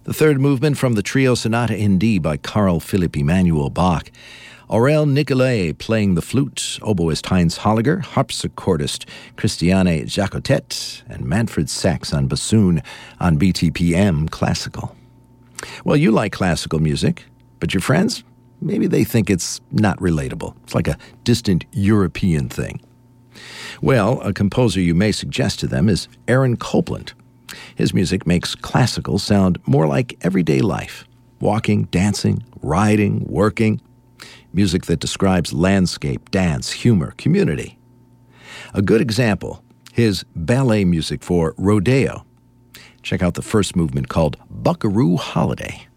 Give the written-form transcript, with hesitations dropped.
The third movement from the Trio Sonata in D by Carl Philipp Emanuel Bach. Aurel Nicolai playing the flute, oboist Heinz Holliger, harpsichordist Christiane Jacotet, and Manfred Sachs on bassoon on BTPM Classical. Well, you like classical music, but your friends, maybe they think it's not relatable. It's like a distant European thing. Well, a composer you may suggest to them is Aaron Copland. His music makes classical sound more like everyday life. Walking, dancing, riding, working. Music that describes landscape, dance, humor, community. A good example, his ballet music for Rodeo. Check out the first movement called Buckaroo Holiday.